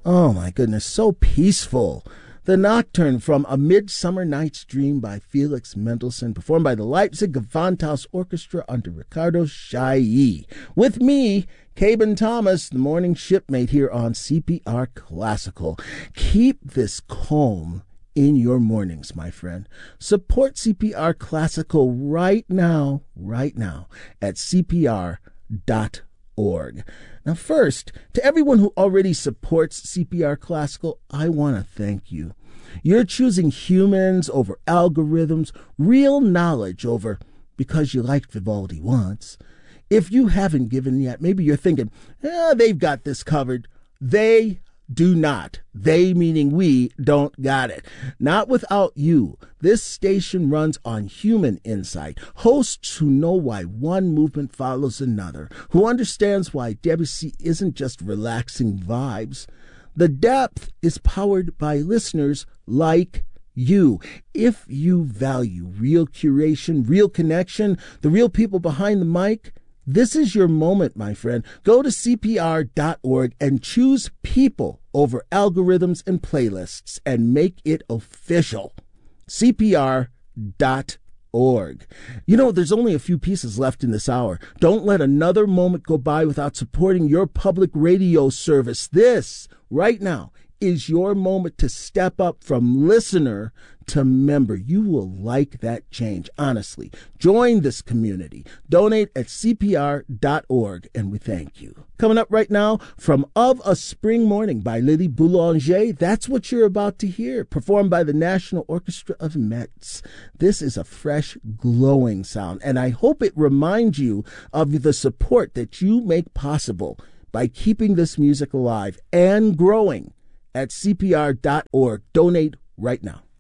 Oh my goodness, so peaceful. The Nocturne from A Midsummer Night's Dream by Felix Mendelssohn, performed by the Leipzig Gewandhaus Orchestra under Ricardo Chailly. With me, Caben Thomas, the morning shipmate here on CPR Classical. Keep this calm in your mornings, my friend. Support CPR Classical right now at cpr.org. Now, first, to everyone who already supports CPR Classical, I want to thank you. You're choosing humans over algorithms, real knowledge over because you liked Vivaldi once. If you haven't given yet, maybe you're thinking, they've got this covered. They do not. They meaning we don't got it. Not without you. This station runs on human insight. Hosts who know why one movement follows another, who understands why Debussy isn't just relaxing vibes. The depth is powered by listeners like you. If you value real curation, real connection, the real people behind the mic, this is your moment, my friend. Go to cpr.org and choose people over algorithms and playlists and make it official. cpr.org. You know, there's only a few pieces left in this hour. Don't let another moment go by without supporting your public radio service. This, right now, is your moment to step up from listener to member. You will like that change, honestly. Join this community. Donate at cpr.org, and we thank you. Coming up right now, from Of a Spring Morning by Lily Boulanger, that's what you're about to hear, performed by the National Orchestra of Metz. This is a fresh, glowing sound, and I hope it reminds you of the support that you make possible by keeping this music alive and growing at cpr.org. Donate right now.